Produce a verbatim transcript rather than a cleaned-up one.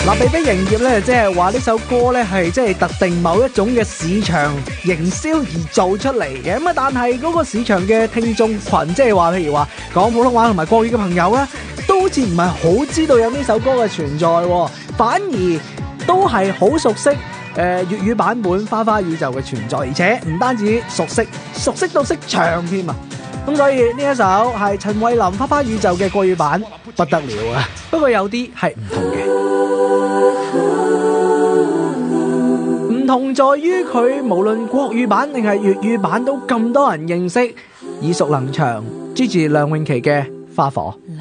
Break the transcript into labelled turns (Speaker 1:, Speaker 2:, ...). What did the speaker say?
Speaker 1: 嗱，被逼營業咧，即係話呢首歌咧係即係特定某一種嘅市場營銷而做出嚟嘅。咁啊，但係嗰個市場嘅聽眾群，即係話譬如話講普通話同埋國語嘅朋友咧，都好似唔係好知道有呢首歌嘅存在，反而都係好熟悉誒粵語版本《花花宇宙》嘅存在，而且唔單止熟悉，熟悉到識唱添啊！咁所以呢一首係陳慧琳《花花宇宙》嘅國語版，不得了啊！不過有啲係唔同嘅，唔同在於佢無論國語版定係粵語版都咁多人認識，耳熟能詳，Gigi 梁詠琪嘅《花火》。